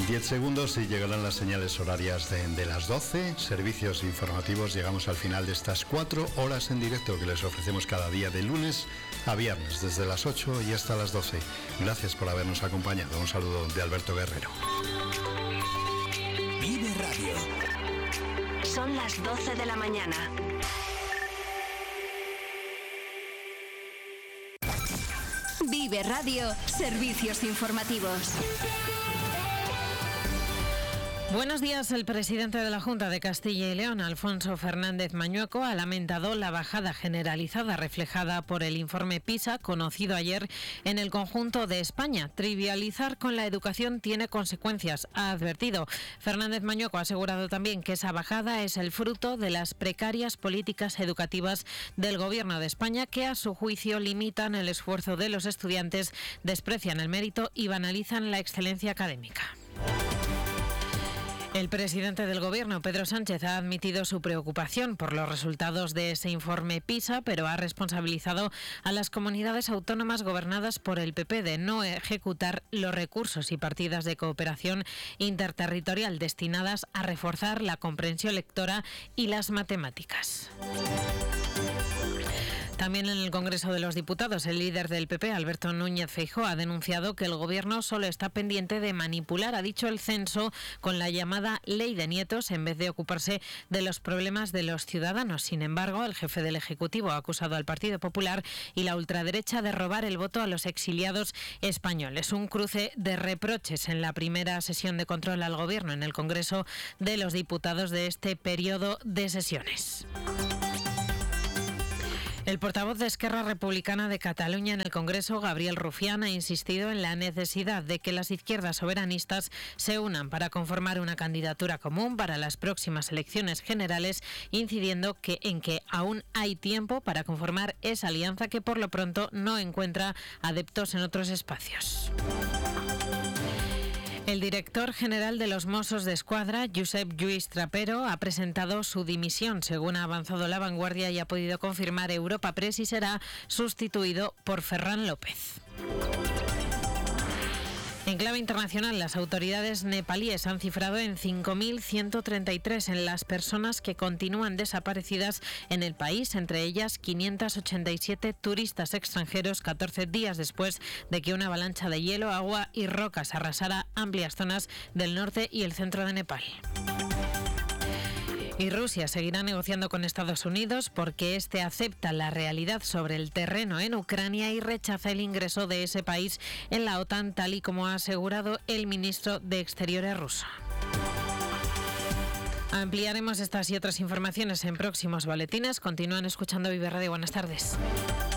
10 segundos y llegarán las señales horarias de las 12, servicios informativos. Llegamos al final de estas 4 horas en directo que les ofrecemos cada día de lunes a viernes, desde las 8 y hasta las 12. Gracias por habernos acompañado. Un saludo de Alberto Guerrero. Vive Radio. Son las 12 de la mañana. Vive Radio, servicios informativos. Buenos días. El presidente de la Junta de Castilla y León, Alfonso Fernández Mañueco, ha lamentado la bajada generalizada reflejada por el informe PISA, conocido ayer en el conjunto de España. Trivializar con la educación tiene consecuencias, ha advertido. Fernández Mañueco ha asegurado también que esa bajada es el fruto de las precarias políticas educativas del Gobierno de España, que a su juicio limitan el esfuerzo de los estudiantes, desprecian el mérito y banalizan la excelencia académica. El presidente del Gobierno, Pedro Sánchez, ha admitido su preocupación por los resultados de ese informe PISA, pero ha responsabilizado a las comunidades autónomas gobernadas por el PP de no ejecutar los recursos y partidas de cooperación interterritorial destinadas a reforzar la comprensión lectora y las matemáticas. También en el Congreso de los Diputados, el líder del PP, Alberto Núñez Feijóo, ha denunciado que el Gobierno solo está pendiente de manipular, ha dicho, el censo con la llamada Ley de Nietos en vez de ocuparse de los problemas de los ciudadanos. Sin embargo, el jefe del Ejecutivo ha acusado al Partido Popular y la ultraderecha de robar el voto a los exiliados españoles. Un cruce de reproches en la primera sesión de control al Gobierno en el Congreso de los Diputados de este periodo de sesiones. El portavoz de Esquerra Republicana de Cataluña en el Congreso, Gabriel Rufián, ha insistido en la necesidad de que las izquierdas soberanistas se unan para conformar una candidatura común para las próximas elecciones generales, incidiendo en que aún hay tiempo para conformar esa alianza que por lo pronto no encuentra adeptos en otros espacios. El director general de los Mossos d'Esquadra, Josep Lluís Trapero, ha presentado su dimisión, según ha avanzado La Vanguardia y ha podido confirmar Europa Press, y será sustituido por Ferran López. En clave internacional, las autoridades nepalíes han cifrado en 5.133 en las personas que continúan desaparecidas en el país, entre ellas 587 turistas extranjeros, 14 días después de que una avalancha de hielo, agua y rocas arrasara amplias zonas del norte y el centro de Nepal. Y Rusia seguirá negociando con Estados Unidos porque este acepta la realidad sobre el terreno en Ucrania y rechaza el ingreso de ese país en la OTAN, tal y como ha asegurado el ministro de Exteriores ruso. Ampliaremos estas y otras informaciones en próximos boletines. Continúan escuchando Vive Radio. Buenas tardes.